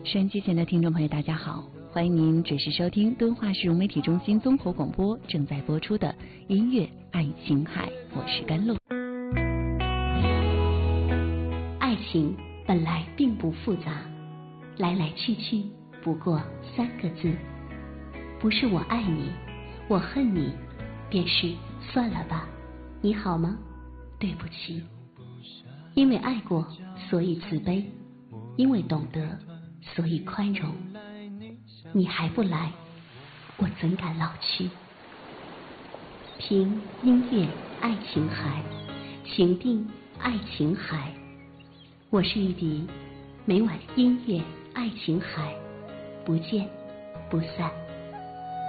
收音机前的听众朋友大家好，欢迎您准时收听敦化市融媒体中心综合广播正在播出的音乐爱琴海，我是甘露。 爱情本来并不复杂，来来去去不过3个字，不是我爱你，我恨你，便是算了吧，你好吗？对不起。因为爱过，所以慈悲；因为懂得，所以宽容。你还不来，我怎敢老去？凭音乐爱琴海，情定爱琴海。我是玉笛，每晚音乐爱琴海，不见不散。